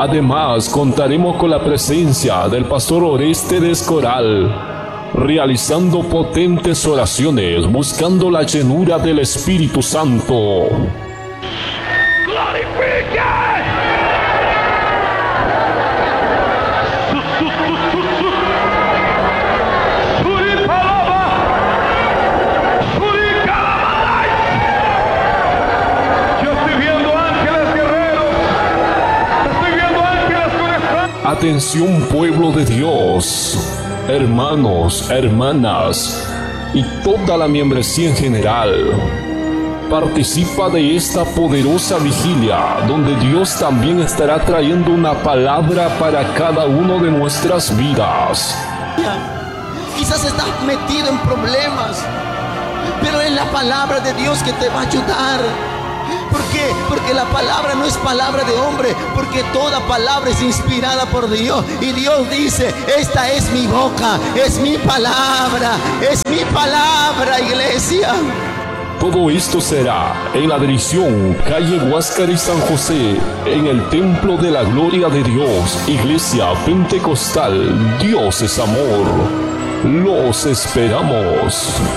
Además, contaremos con la presencia del pastor Orestes Coral, realizando potentes oraciones, buscando la llenura del Espíritu Santo. Atención, pueblo de Dios, hermanos, hermanas y toda la membresía en general. Participa de esta poderosa vigilia donde Dios también estará trayendo una palabra para cada uno de nuestras vidas. Quizás estás metido en problemas, pero es la palabra de Dios que te va a ayudar. ¿Por qué? Porque la palabra no es palabra de hombre, porque toda palabra es inspirada por Dios. Y Dios dice, esta es mi boca, es mi palabra, iglesia. Todo esto será en la dirección calle Huáscar y San José, en el Templo de la Gloria de Dios, Iglesia Pentecostal, Dios es Amor. Los esperamos.